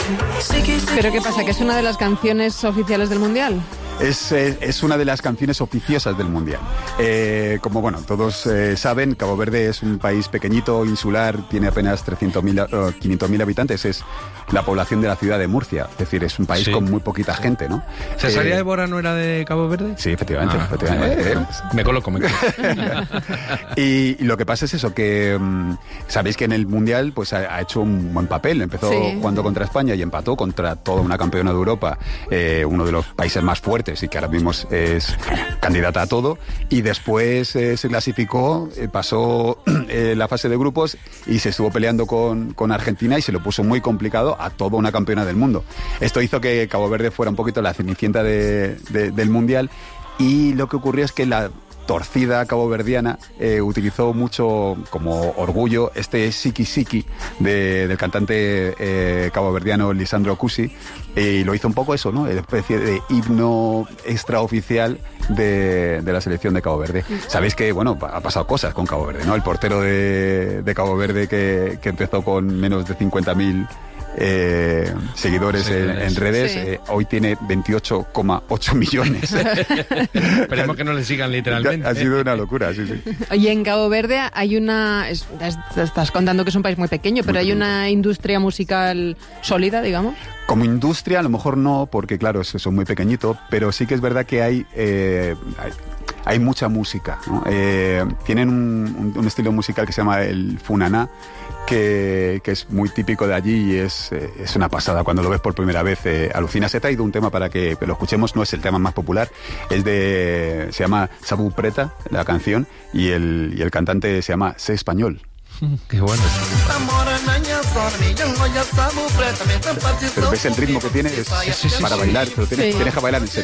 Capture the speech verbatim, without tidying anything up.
¿Pero qué pasa? ¿Que es una de las canciones oficiales del Mundial? Es, es, es una de las canciones oficiosas del Mundial. Eh, como bueno, todos eh, saben, Cabo Verde es un país pequeñito, insular, tiene apenas trescientos mil, uh, quinientos mil habitantes, es la población de la ciudad de Murcia, es decir, es un país sí. con muy poquita gente, ¿no? ¿Cesaria eh, Évora no era de Cabo Verde? Sí, efectivamente. Ah, efectivamente. Eh, me coloco, me coloco. y, y lo que pasa es eso, que um, sabéis que en el Mundial pues ha, ha hecho un buen papel, empezó sí. jugando contra España y empató contra toda una campeona de Europa, eh, uno de los países más fuertes y que ahora mismo es candidata a todo, y después eh, se clasificó, eh, pasó eh, la fase de grupos y se estuvo peleando con, con Argentina y se lo puso muy complicado a toda una campeona del mundo. Esto hizo que Cabo Verde fuera un poquito la cenicienta de, de, del Mundial, y lo que ocurrió es que la torcida caboverdiana eh, utilizó mucho como orgullo este Siki Siki de, del cantante eh, caboverdiano Lisandro Cusi, y lo hizo un poco eso, ¿no? Una especie de himno extraoficial de, de la selección de Cabo Verde. Sabéis que, bueno, ha pasado cosas con Cabo Verde, ¿no? El portero de, de Cabo Verde que, que empezó con menos de cincuenta mil Eh, seguidores sí, en, en redes, sí. eh, hoy tiene veintiocho coma ocho millones. Esperemos que no le sigan literalmente. Ha sido una locura, sí, sí. Oye, en Cabo Verde hay una... Es, estás contando que es un país muy pequeño, pero muy hay pequeño. Una industria musical sólida, digamos. Como industria, a lo mejor no, porque claro, es, es muy pequeñito, pero sí que es verdad que hay... Eh, hay Hay mucha música, ¿no? Eh, tienen un, un, un estilo musical que se llama el funaná, que, que es muy típico de allí y es, eh, es una pasada. Cuando lo ves por primera vez, eh, alucinas. He traído un tema para que lo escuchemos, no es el tema más popular, es de, se llama Sabu Preta, la canción, y el, y el cantante se llama Sé Español. Qué bueno. Pero ves el ritmo que tiene, es sí, sí, sí, para sí. bailar, pero tienes, sí. tienes que bailar en serio.